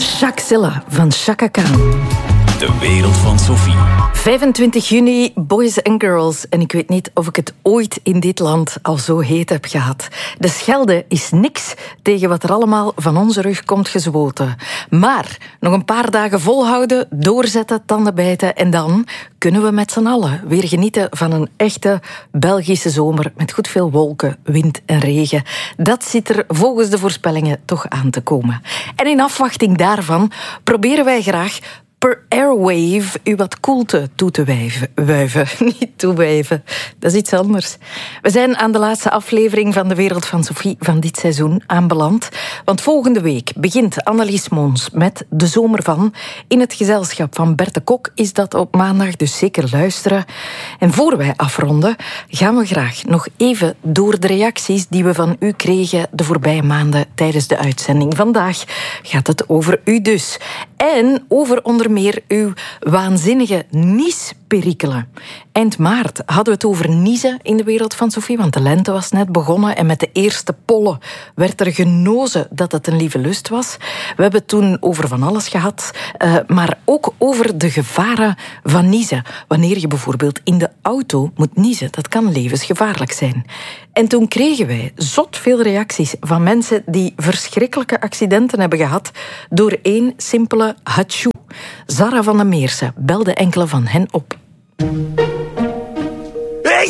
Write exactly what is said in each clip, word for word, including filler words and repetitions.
Jacques Silla van Chaka Khan. De wereld van Sophie. vijfentwintig juni, boys and girls. En ik weet niet of ik het ooit in dit land al zo heet heb gehad. De Schelde is niks tegen wat er allemaal van onze rug komt gezwoten. Maar nog een paar dagen volhouden, doorzetten, tanden bijten en dan kunnen we met z'n allen weer genieten van een echte Belgische zomer met goed veel wolken, wind en regen. Dat zit er volgens de voorspellingen toch aan te komen. En in afwachting daarvan proberen wij graag per airwave u wat koelte toe te wijven. wuiven. Niet toewijven, dat is iets anders. We zijn aan de laatste aflevering van De Wereld van Sophie van dit seizoen aanbeland. Want volgende week begint Annelies Mons met De Zomer van. In het gezelschap van Bert de Kok is dat op maandag, dus zeker luisteren. En voor wij afronden gaan we graag nog even door de reacties die we van u kregen de voorbije maanden tijdens de uitzending. Vandaag gaat het over u dus. En over onder meer uw waanzinnige niesperikelen. Eind maart hadden we het over niezen in De Wereld van Sophie, want de lente was net begonnen en met de eerste pollen werd er genozen dat het een lieve lust was. We hebben het toen over van alles gehad, uh, maar ook over de gevaren van niezen. Wanneer je bijvoorbeeld in de auto moet niezen, dat kan levensgevaarlijk zijn. En toen kregen wij zot veel reacties van mensen die verschrikkelijke accidenten hebben gehad door één simpele hatsjoe. Zara van den Meersen belde enkele van hen op. Hey!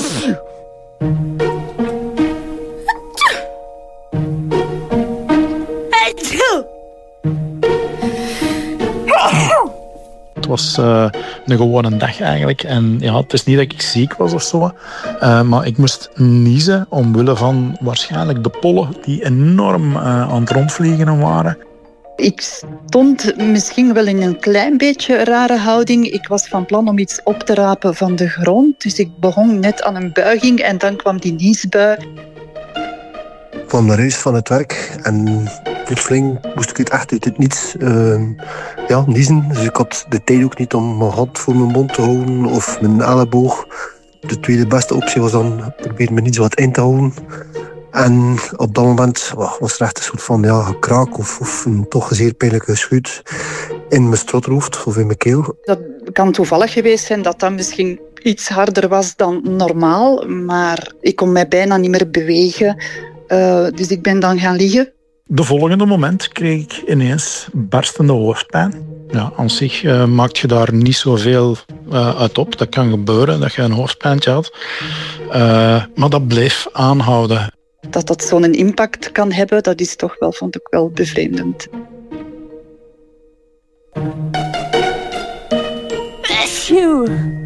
Het was uh, een gewone dag eigenlijk. En ja, het is niet dat ik ziek was of zo. Uh, maar ik moest niezen omwille van waarschijnlijk de pollen die enorm uh, aan het rondvliegen waren. Ik stond misschien wel in een klein beetje een rare houding. Ik was van plan om iets op te rapen van de grond. Dus ik begon net aan een buiging en dan kwam die niesbui. Ik kwam naar huis van het werk en plotseling moest ik het echt uit het niets uh, ja, niezen. Dus ik had de tijd ook niet om mijn hand voor mijn mond te houden of mijn elleboog. De tweede beste optie was dan proberen me niet zo wat in te houden. En op dat moment was er echt een soort van ja, gekraak of, of een toch een zeer pijnlijke schuit in mijn strothoofd of in mijn keel. Dat kan toevallig geweest zijn dat dat misschien iets harder was dan normaal, maar ik kon mij bijna niet meer bewegen. Uh, dus ik ben dan gaan liggen. De volgende moment kreeg ik ineens barstende hoofdpijn. Ja, aan zich uh, maak je daar niet zoveel uh, uit op. Dat kan gebeuren, dat je een hoofdpijntje had. Uh, maar dat bleef aanhouden. Dat dat zo'n impact kan hebben, dat is toch wel, vond ik wel bevreemdend. Phew.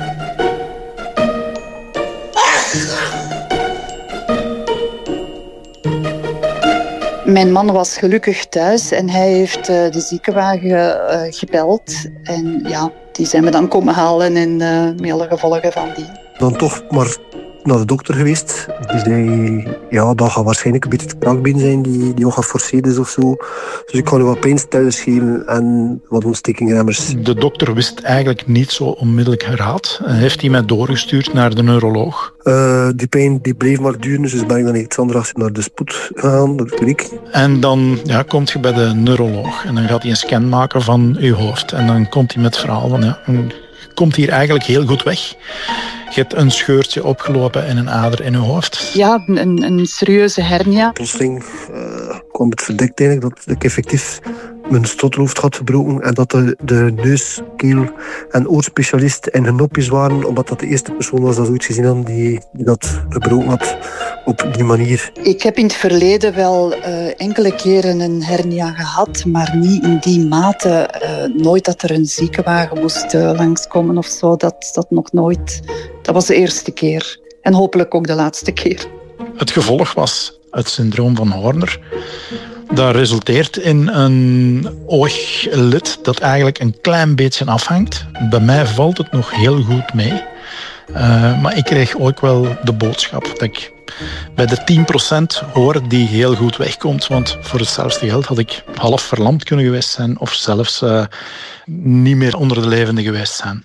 Mijn man was gelukkig thuis en hij heeft uh, de ziekenwagen uh, gebeld. En ja, die zijn me dan komen halen en uh, met alle gevolgen van die. Dan toch maar naar de dokter geweest. Die zei, ja, dat gaat waarschijnlijk een beetje het kraakbeen zijn die, die nog geforceerd is of zo. Dus ik ga nu wat pijnstillers geven en wat ontstekingremmers. De dokter wist eigenlijk niet zo onmiddellijk raad. En heeft hij mij doorgestuurd naar de neuroloog. Uh, die pijn die bleef maar duren, dus ben ik dan iets anders naar de spoed gegaan, naar de kliniek. En dan ja, kom je bij de neuroloog en dan gaat hij een scan maken van je hoofd. En dan komt hij met het verhaal van, ja, komt hier eigenlijk heel goed weg. Je hebt een scheurtje opgelopen en een ader in je hoofd. Ja, een, een serieuze hernia. Plotseling uh, kwam het verdikt eigenlijk dat ik effectief mijn strothoofd had gebroken en dat de, de neus, keel en oorspecialist in hun nopjes waren, omdat dat de eerste persoon was dat ooit gezien had die, die dat gebroken had op die manier. Ik heb in het verleden wel uh, enkele keren een hernia gehad, maar niet in die mate. Uh, nooit dat er een ziekenwagen moest uh, langskomen of zo. Dat, dat nog nooit. Dat was de eerste keer. En hopelijk ook de laatste keer. Het gevolg was het syndroom van Horner. Dat resulteert in een ooglid dat eigenlijk een klein beetje afhangt. Bij mij valt het nog heel goed mee. Uh, maar ik kreeg ook wel de boodschap dat ik bij de tien procent hoor die heel goed wegkomt. Want voor hetzelfde geld had ik half verlamd kunnen geweest zijn of zelfs uh, niet meer onder de levenden geweest zijn.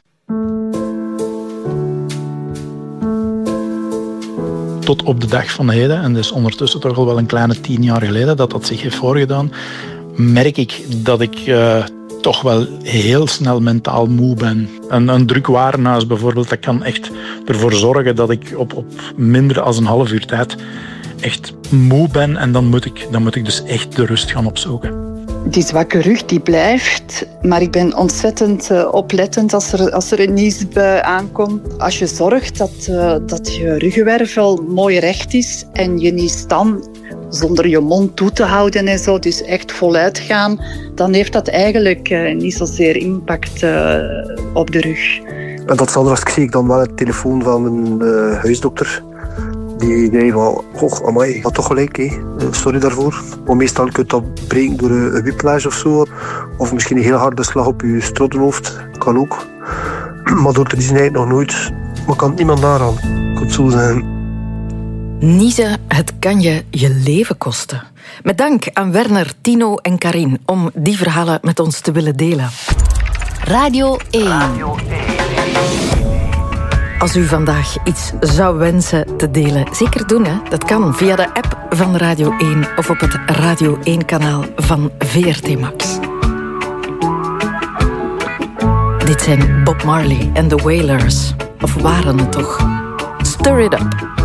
Tot op de dag van heden, en dat is ondertussen toch al wel een kleine tien jaar geleden dat dat zich heeft voorgedaan, merk ik dat ik uh, toch wel heel snel mentaal moe ben. Een, een druk warenhuis bijvoorbeeld, dat kan echt ervoor zorgen dat ik op, op minder dan een half uur tijd echt moe ben en dan moet ik, dan moet ik dus echt de rust gaan opzoeken. Die zwakke rug die blijft, maar ik ben ontzettend uh, oplettend als er, als er een niesbui aankomt. Als je zorgt dat, uh, dat je ruggenwervel mooi recht is en je niest dan zonder je mond toe te houden en zo, dus echt voluit gaan, dan heeft dat eigenlijk uh, niet zozeer impact uh, op de rug. En tot Sandra kreeg ik dan wel het telefoon van een uh, huisdokter. Die zei van, goh, amai, je had toch gelijk, hè. Sorry daarvoor. Maar meestal kun je dat breken door een whiplash of zo. Of misschien een heel harde slag op je strottenhoofd. Kan ook. Maar door te niezen eigenlijk nog nooit. Maar kan niemand daaraan. Ik kan het zo zeggen. Niezen, het kan je je leven kosten. Met dank aan Werner, Tino en Karin om die verhalen met ons te willen delen. Radio één. Radio één. Als u vandaag iets zou wensen te delen, zeker doen, hè? Dat kan via de app van Radio één of op het Radio één-kanaal van V R T Max. Dit zijn Bob Marley en The Wailers. Of waren het toch? Stir it up.